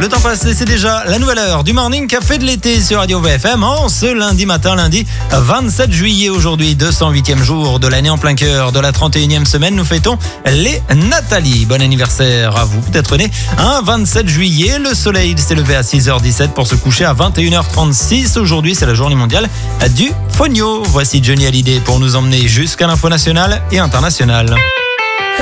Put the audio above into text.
le temps passe et c'est déjà la nouvelle heure du Morning Café de l'été sur Radio VFM en ce lundi matin, lundi 27 juillet aujourd'hui, 208e jour de l'année en plein cœur de la 31e semaine. Nous fêtons les Nathalie. Bon anniversaire à vous d'être né un 27 juillet. Le soleil s'est levé à 6h17 pour se coucher à 21h36. Aujourd'hui, c'est la journée mondiale du Fogno. Voici Johnny Hallyday pour nous emmener jusqu'à l'info nationale et internationale.